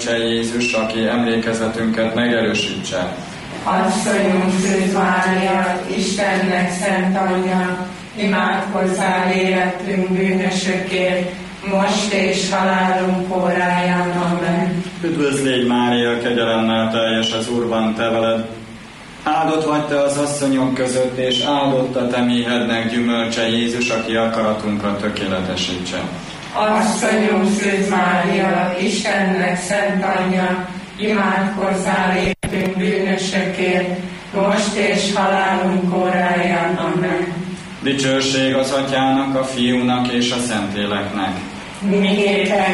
Jézus, aki emlékezetünket megerősítse. Asszonyunk Szűz Mária, Istennek szent anyja, imádkozzál életünk bűnösökért, most és halálunk óráján. Amen. Üdvözlégy Mária, kegyelemmel teljes az Úr van te veled. Áldott vagy te az asszonyok között, és áldott a te méhednek gyümölcse Jézus, aki akaratunkat tökéletesítse. Asszonyunk Szűz Mária, Istennek szent anyja, imádkozzál értünk bűnösökért, most és halálunk óráján. Amen. Dicsőség az Atyának, a Fiúnak és a Szentléleknek. Miképpen